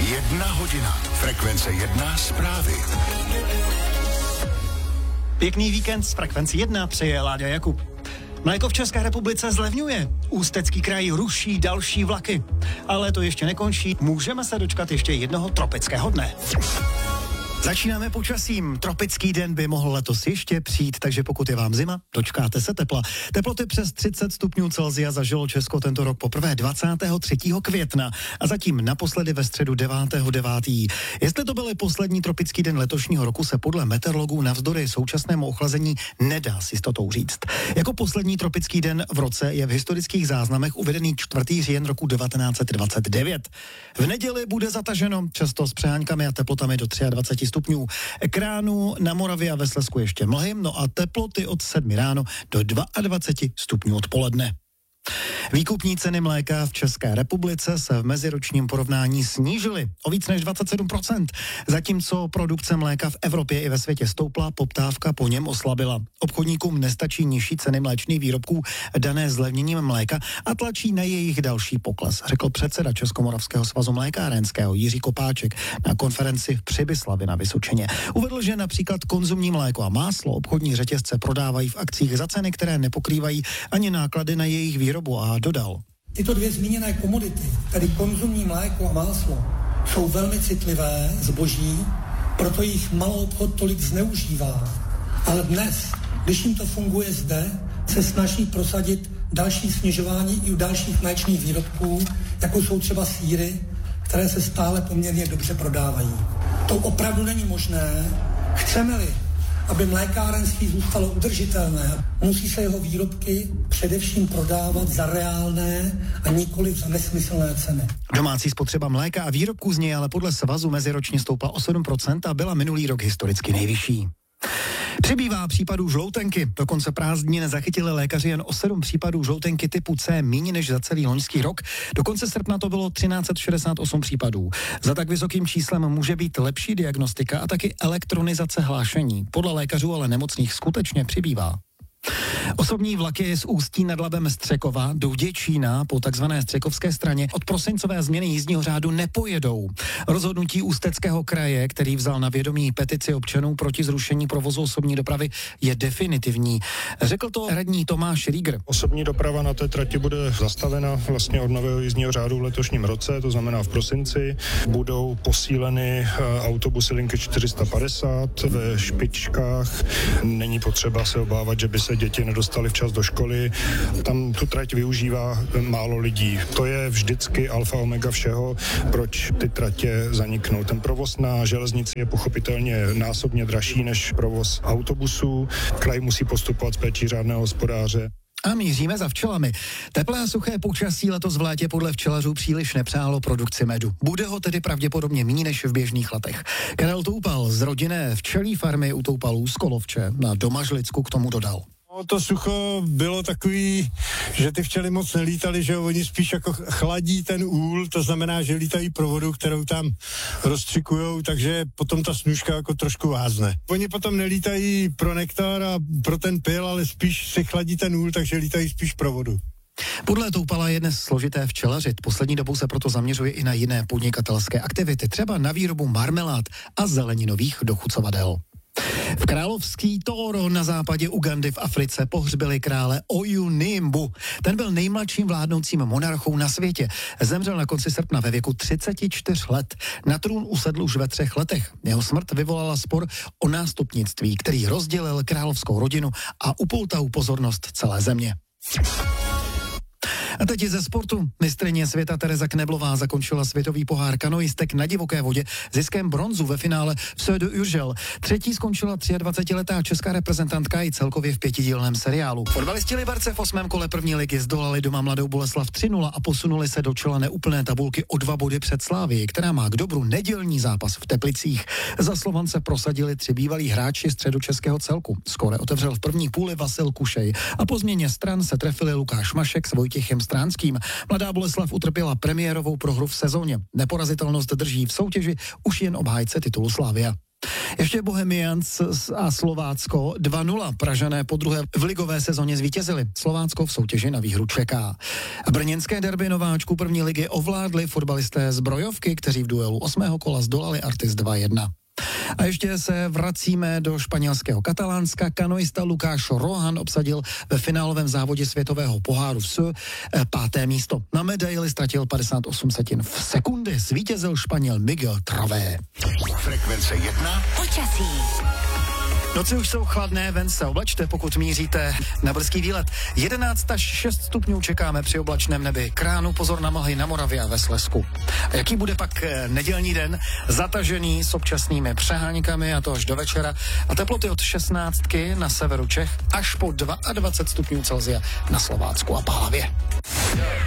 1 hodina. Frekvence 1 zprávy. Pěkný víkend z Frekvenci 1 přeje Láďa Jakub. Mléko v České republice zlevňuje. Ústecký kraj ruší další vlaky. Ale to ještě nekončí. Můžeme se dočkat ještě jednoho tropického dne. Začínáme počasím. Tropický den by mohl letos ještě přijít, takže pokud je vám zima, dočkáte se tepla. Teploty přes 30 stupňů Celsia zažilo Česko tento rok poprvé 23. května a zatím naposledy ve středu 9.9. Jestli to byl poslední tropický den letošního roku, se podle meteorologů navzdory současnému ochlazení nedá s jistotou říct. Jako poslední tropický den v roce je v historických záznamech uvedený 4. říjen roku 1929. V neděli bude zataženo, často s přeháňkami a teplotami do 23 stupňů. Ekránu na Moravě a ve Slezsku ještě mlhy, no a teploty od 7 ráno do 22 stupňů odpoledne. Výkupní ceny mléka v České republice se v meziročním porovnání snížily o víc než 27%, zatímco produkce mléka v Evropě i ve světě stoupla, poptávka po něm oslabila. Obchodníkům nestačí nižší ceny mléčných výrobků dané zlevněním mléka a tlačí na jejich další pokles, řekl předseda Českomoravského svazu mlékárenského Jiří Kopáček na konferenci v Přibyslavi na Vysočině. Uvedl, že například konzumní mléko a máslo obchodní řetězce prodávají v akcích za ceny, které nepokrývají ani náklady na jejich výrobu, a dodal. Tyto dvě zmíněné komodity, tedy konzumní mléko a máslo, jsou velmi citlivé zboží, proto jich maloobchod tolik zneužívá. Ale dnes, když jim to funguje zde, se snaží prosadit další snižování i u dalších mléčných výrobků, jako jsou třeba sýry, které se stále poměrně dobře prodávají. To opravdu není možné. Chceme-li, aby mlékárenství zůstalo udržitelné, musí se jeho výrobky především prodávat za reálné a nikoli za nesmyslné ceny. Domácí spotřeba mléka a výrobků z něj ale podle svazu meziročně stoupla o 7% a byla minulý rok historicky nejvyšší. Přibývá případů žloutenky. Do konce prázdnin zachytili lékaři jen o 7 případů žloutenky typu C, méně než za celý loňský rok. Do konce srpna to bylo 1368 případů. Za tak vysokým číslem může být lepší diagnostika a taky elektronizace hlášení. Podle lékařů ale nemocných skutečně přibývá. Osobní vlaky z Ústí nad Labem Střekova do Děčína po takzvané Střekovské straně od prosincové změny jízdního řádu nepojedou. Rozhodnutí Ústeckého kraje, který vzal na vědomí petici občanů proti zrušení provozu osobní dopravy, je definitivní. Řekl to radní Tomáš Rieger. Osobní doprava na té trati bude zastavena vlastně od nového jízdního řádu v letošním roce, to znamená v prosinci. Budou posíleny autobusy linky 450 ve špičkách. Není potřeba se obávat, že by se děti nedostali včas do školy. Tam tu trať využívá málo lidí. To je vždycky alfa omega všeho, proč ty tratě zaniknou. Ten provoz na železnici je pochopitelně násobně dražší než provoz autobusů. Kraj musí postupovat s péčí řádného hospodáře. A míříme za včelami. Teplé a suché počasí letos v létě podle včelařů příliš nepřálo produkci medu. Bude ho tedy pravděpodobně méně než v běžných letech. Karel Toupal z rodinné včelí farmy u Toupalů z Kolovče na Domažlicku k tomu dodal. To sucho bylo takový, že ty včely moc nelítaly, že oni spíš jako chladí ten úl, to znamená, že lítají pro vodu, kterou tam rozstřikujou, takže potom ta snůžka jako trošku vázne. Oni potom nelítají pro nektar a pro ten pyl, ale spíš si chladí ten úl, takže lítají spíš pro vodu. Podle Toupala je dnes složité včelařit. Poslední dobou se proto zaměřuje i na jiné podnikatelské aktivity, třeba na výrobu marmelád a zeleninových dochucovadel. V královský Toro na západě Ugandy v Africe pohřbili krále Oyunimbu. Ten byl nejmladším vládnoucím monarchou na světě. Zemřel na konci srpna ve věku 34 let. Na trůn usedl už ve 3 letech. Jeho smrt vyvolala spor o nástupnictví, který rozdělil královskou rodinu a upoutal pozornost celé země. A teď ze sportu. Mistryně světa Tereza Kneblová zakončila světový pohár kanoistek na divoké vodě ziskem bronzu ve finále v Söde Urgel. Třetí skončila 23letá česká reprezentantka i celkově v 5dílném seriálu. Fotbalisti Liberce v 8. kole první ligy zdolali doma Mladou Boleslav 3-0 a posunuli se do čela neúplné tabulky o 2 body před Slávií, která má k dobru nedělní zápas v Teplicích. Za Slovance prosadili 3 bývalí hráči středočeského celku. Skóre otevřel v první půli Vasil Kušej a po změně stran se trefili Lukáš Mašek s Vojtěchem Stránským. Mladá Boleslav utrpěla premiérovou prohru v sezóně. Neporazitelnost drží v soutěži už jen obhájce titulu Slavia. Ještě Bohemians a Slovácko 2-0. Pražané podruhé v ligové sezóně zvítězili. Slovácko v soutěži na výhru čeká. Brněnské derby nováčků první ligy ovládli fotbalisté z Brojovky, kteří v duelu 8. kola zdolali Artis 2-1. A ještě se vracíme do španělského Katalánska. Kanoista Lukáš Rohan obsadil ve finálovém závodě světového poháru v 5. místo. Na medaili ztratil 58 setin v sekundy. Zvítězil Španěl Miguel Travé. Frekvence 1. Počasí. Noci už jsou chladné, ven se oblačte, pokud míříte na brzký výlet. 11 až 6 stupňů čekáme při oblačném nebi. Kránu pozor na mlhy na Moravě a ve Slezsku. A jaký bude pak nedělní den? Zatažený s občasnými přeháňkami, a to až do večera. A teploty od 16 na severu Čech až po 22 stupňů Celsia na Slovácku a Pálavě.